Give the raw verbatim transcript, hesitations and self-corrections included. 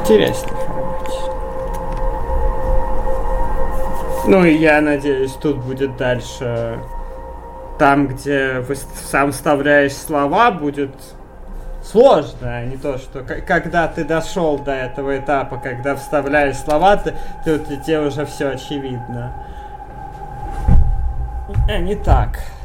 Интересный формат. Ну и я надеюсь, тут будет дальше... Там, где вы сам вставляешь слова, будет сложно, а не то, что к- когда ты дошел до этого этапа, когда вставляешь слова, ты, ты, ты, тебе уже все очевидно. А не так.